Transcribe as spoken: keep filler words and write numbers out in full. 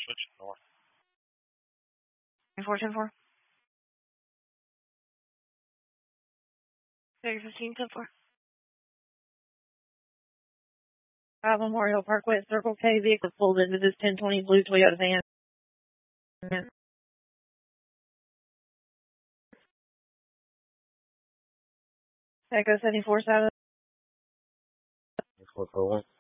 switching north. four ten four. Figure fifteen ten four. Uh, Memorial Parkway, Circle K, vehicle pulled into this ten twenty blue Toyota van. Echo seventy-four seven. four four one.